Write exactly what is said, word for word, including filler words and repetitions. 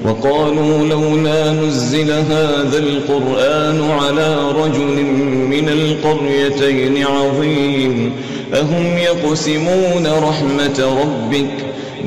وقالوا لولا نزل هذا القرآن على رجل من القريتين عظيم أهم يقسمون رحمة ربك